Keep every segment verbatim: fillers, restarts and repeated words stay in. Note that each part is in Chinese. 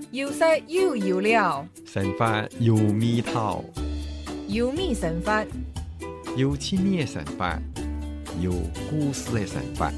有色有油料， 神法有味道， 有米神法， 有亲密的神法，有故事的神法。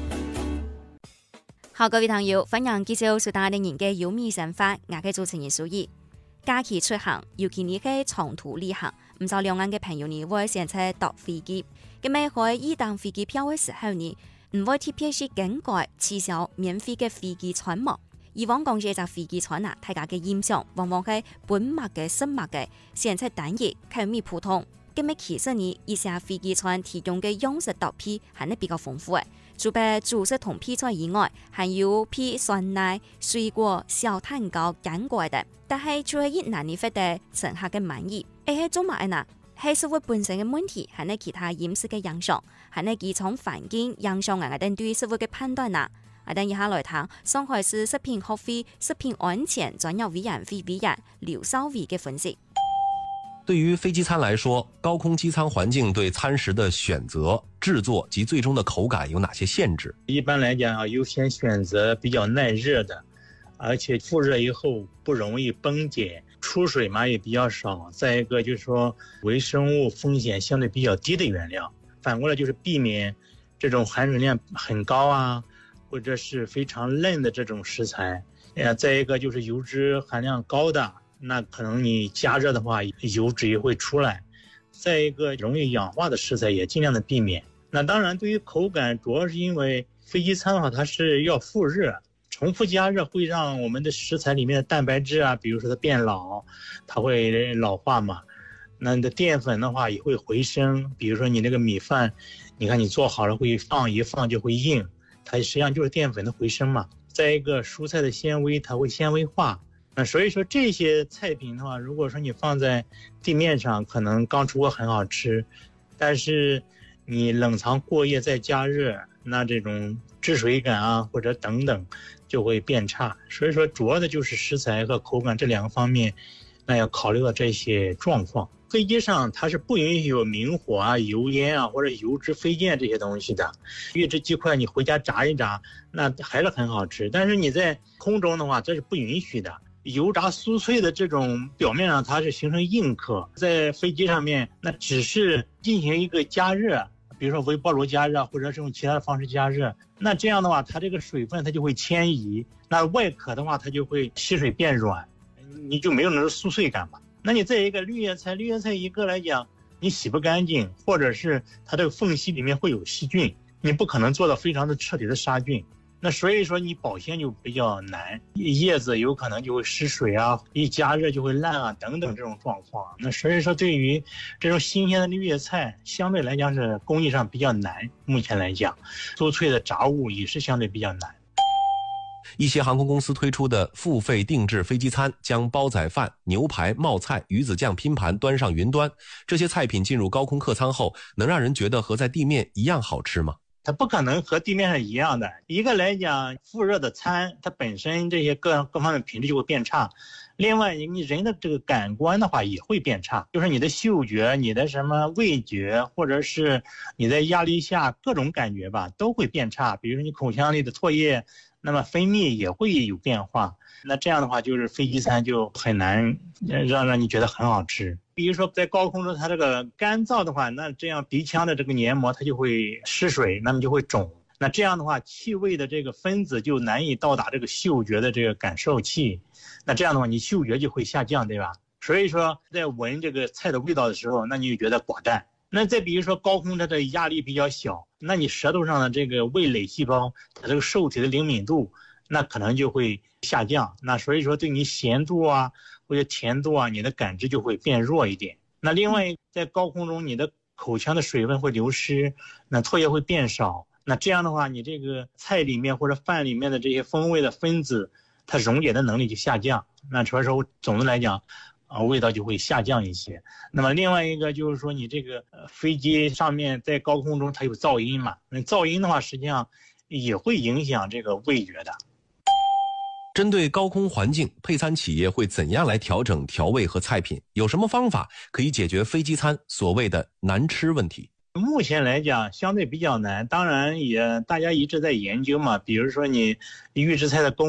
好，各位朋友，歡迎繼續收聽我哋嘅有米神法，我係主持人蘇怡。假期出行，尤其你係長途旅行，唔少兩岸嘅朋友呢會選擇搭飛機。咁咪喺一檔飛機票嘅時候呢，唔會特別是更改取消免費嘅飛機餐嘛。以往講這隻飛機餐啊，大家嘅印象往往係本物嘅、新物嘅，選擇單一、口味普通。咁咪其實呢，一些飛機餐提供嘅洋式搭配係呢比較豐富嘅。除咗主食同配菜以外，還有配酸奶、水果、小蛋糕、乾果的。但係除咗越南呢發的乘客嘅滿意，而係做乜呢？係食物本身嘅問題，係呢其他飲食嘅影響，係呢幾種環境影響我哋對食物嘅判斷啊！我哋以下來談上海市食品學會食品安全專業委員會委員劉少偉嘅分析。 對於飛機餐來說，高空機艙環境對餐食的選擇、製作及最終的口感有哪些限制？ 一般來講，優先選擇比較耐熱的，而且復熱以後不容易崩解，出水嘛也比較少。再一個就是說，微生物風險相對比較低的原料。反過來就是避免這種含水量很高啊，或者是非常嫩的這種食材。再一個就是油脂含量高的。那可能你加熱的話，油脂也會出來。再一個容易氧化的食材也盡量的避免。那當然對於口感，主要是因為飛機餐的話，它是要復熱，重複加熱會讓我們的食材裡面的蛋白質啊，比如說它變老，它會老化嘛。那你的澱粉的話也會回升，比如說你那個米飯，你看你做好了會放一放就會硬，它實際上就是澱粉的回升嘛。再一個蔬菜的纖維，它會纖維化。那所以說這些菜品的話，如果說你放在地面上，可能剛出鍋很好吃，但是你冷藏過夜再加熱，那這種汁水感啊或者等等就會變差。所以說主要的就是食材和口感這兩個方面，那要考慮到這些狀況。飛機上它是不允許有明火啊、油煙啊或者油脂飛濺這些東西的。預製雞塊你回家炸一炸，那還是很好吃，但是你在空中的話，這是不允許的。油炸酥脆的這種表面上它是形成硬殼，在飛機上面那只是進行一個加熱，比如說微波爐加熱或者是用其他的方式加熱，那這樣的話它這個水分它就會遷移，那外殼的話它就會吸水變軟，你就沒有那種酥脆感嘛。那你再一個綠葉菜，綠葉菜一個來講你洗不乾淨，或者是它這個縫隙裡面會有細菌，你不可能做到非常的徹底的殺菌。那所以說你保鮮就比較難，葉子有可能就會失水啊，一加熱就會爛啊等等這種狀況。那所以說對於這種新鮮的綠葉菜相對來講是工藝上比較難，目前來講酥脆的炸物也是相對比較難。 一些航空公司推出的付費定制飛機餐，將煲仔飯、牛排、冒菜、魚子醬拼盤端上雲端，這些菜品進入高空客艙後，能讓人覺得和在地面一樣好吃嗎？ 它不可能和地面上一樣的。一個來講，復熱的餐，它本身這些各各方面品質就會變差。另外，你人的這個感官的話也會變差，就是你的嗅覺、你的什麼味覺，或者是你在壓力下各種感覺吧，都會變差。比如說你口腔裡的唾液，那麼分泌也會有變化。那這樣的話，就是飛機餐就很難讓讓你覺得很好吃。比如說在高空中，它這個乾燥的話，那這樣鼻腔的這個黏膜它就會失水，那麼就會腫。那這樣的話，氣味的這個分子就難以到達這個嗅覺的這個感受器。那這樣的話，你嗅覺就會下降，對吧？所以說，在聞這個菜的味道的時候，那你就覺得寡淡。那再比如說高空它的壓力比較小，那你舌頭上的這個味蕾細胞，它這個受體的靈敏度，那可能就會下降。那所以說，對你鹹度啊或者甜度啊，你的感知就會變弱一點。那另外，在高空中，你的口腔的水分會流失，那唾液會變少。那這樣的話，你這個菜裡面或者飯裡面的這些風味的分子，它溶解的能力就下降。那所以說，總的來講，啊，味道就會下降一些。那麼另外一個就是說，你這個飛機上面在高空中它有噪音嘛？那噪音的話，實際上也會影響這個味覺的。 針對高空環境，配餐企業會怎樣來調整調味和菜品？有什麼方法可以解決飛機餐所謂的難吃問題？ 目前來講相對比較難，當然也大家一直在研究嘛，比如說你預製菜的工